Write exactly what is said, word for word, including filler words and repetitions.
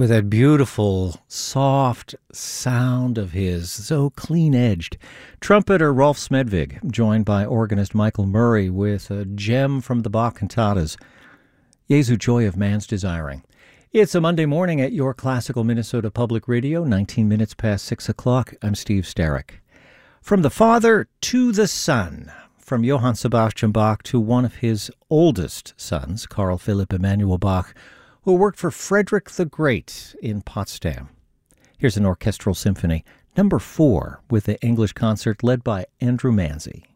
with that beautiful, soft sound of his, so clean-edged. Trumpeter Rolf Smedvig, joined by organist Michael Murray with a gem from the Bach cantatas, Jesu Joy of Man's Desiring. It's a Monday morning at your Classical Minnesota Public Radio, nineteen minutes past six o'clock. I'm Steve Starrick. From the Father to the Son, from Johann Sebastian Bach to one of his oldest sons, Carl Philipp Emanuel Bach, who worked for Frederick the Great in Potsdam. Here's an orchestral symphony, number four, with the English concert led by Andrew Manzi.